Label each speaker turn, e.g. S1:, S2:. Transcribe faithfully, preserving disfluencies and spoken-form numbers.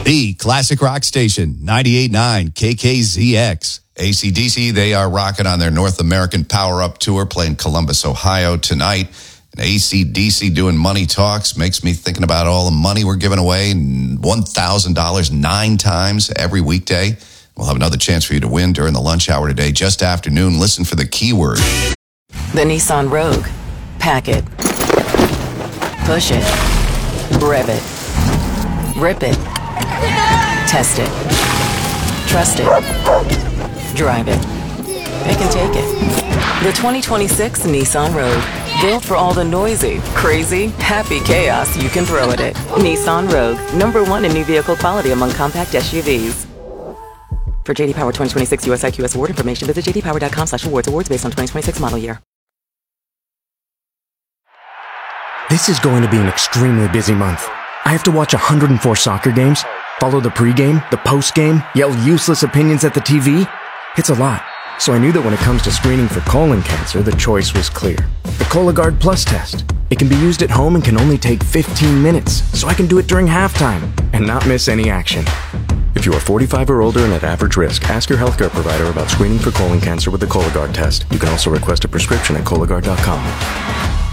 S1: The classic rock station, ninety-eight point nine K K Z X.
S2: A C D C, they are rocking on their North American Power Up Tour, playing Columbus, Ohio tonight. And A C D C doing money talks makes me thinking about all the money we're giving away, one thousand dollars nine times every weekday. We'll have another chance for you to win during the lunch hour today, just after noon. Listen for the keyword.
S3: The Nissan Rogue. Pack it. Push it. Rev it. Rip it. Test it. Trust it. Drive it. They can take it. The twenty twenty-six Nissan Rogue. Built for all the noisy, crazy, happy chaos you can throw at it. Nissan Rogue. Number one in new vehicle quality among compact S U Vs. For J D Power twenty twenty-six U S I Q S award information, visit j d power dot com slash awards. Awards based on twenty twenty-six model year.
S4: This is going to be an extremely busy month. I have to watch one hundred four soccer games, follow the pregame, the postgame, yell useless opinions at the T V. It's a lot. So I knew that when it comes to screening for colon cancer, the choice was clear. The Cologuard Plus test. It can be used at home and can only take fifteen minutes, so I can do it during halftime and not miss any action. If you are forty-five or older and at average risk, ask your healthcare provider about screening for colon cancer with the Cologuard test. You can also request a prescription at Cologuard dot com.